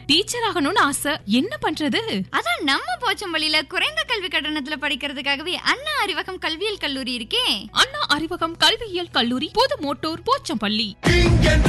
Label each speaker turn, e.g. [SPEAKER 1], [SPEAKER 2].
[SPEAKER 1] Teacher ஆகணும்னு ஆசை, என்ன பண்றது?
[SPEAKER 2] அதான் நம்ம போச்சம்பள்ளியில குறைந்த கல்வி கட்டணத்துல படிக்கிறதுக்காகவே அண்ணா அறிவகம் கல்வியியல் கல்லூரி இருக்கே.
[SPEAKER 1] அண்ணா அறிவகம் கல்வியியல் கல்லூரி, புது மோட்டூர், போச்சம்பள்ளி.